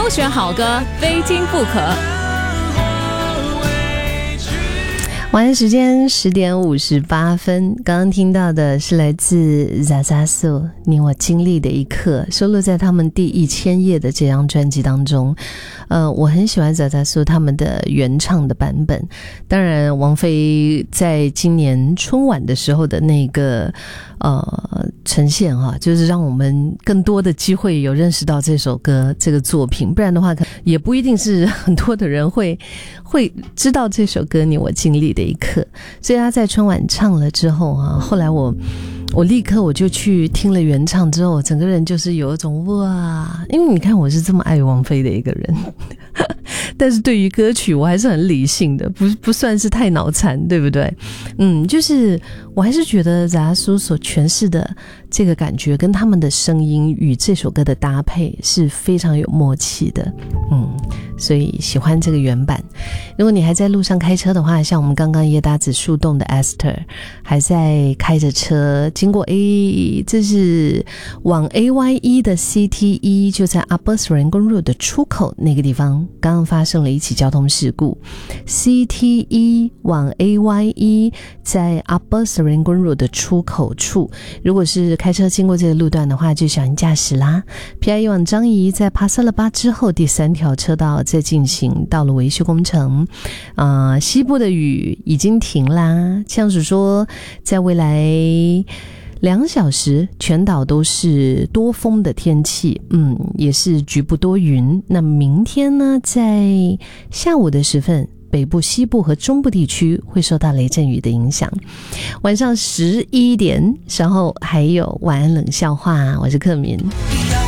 选好歌，非听不可。 晚安时间10点58分，刚刚听到的是来自 Zazasu 你我经历的一刻，收录在他们第1000页的这张专辑当中。我很喜欢 Zazasu 他们的原唱的版本，当然王菲在今年春晚的时候的那个呈现就是让我们更多的机会有认识到这首歌这个作品，不然的话也不一定是很多的人会知道这首歌你我经历的一刻。所以他在春晚唱了之后后来我立刻我就去听了原唱之后，我整个人就是有一种哇，因为你看我是这么爱王菲的一个人但是对于歌曲我还是很理性的，不算是太脑残，对不对？就是我还是觉得杂苏所诠释的这个感觉跟他们的声音与这首歌的搭配是非常有默契的。所以喜欢这个原版。如果你还在路上开车的话，像我们刚刚耶达子树洞的 Esther 还在开着车经过这是往 AYE 的 CT1， 就在 Upper Serangoon Road 的出口那个地方刚刚发生了一起交通事故。 CT1 往 AYE 在 Upper Serangoon Road 的出口处，如果是开车经过这个路段的话就小心驾驶啦。 PIE 往张仪在帕萨勒巴之后第3条车道在进行道路维修工程。西部的雨已经停啦，像是说在未来2小时全岛都是多风的天气，也是局部多云。那明天呢，在下午的时分，北部、西部和中部地区会受到雷阵雨的影响。晚上11点，稍后还有晚安冷笑话，我是克敏。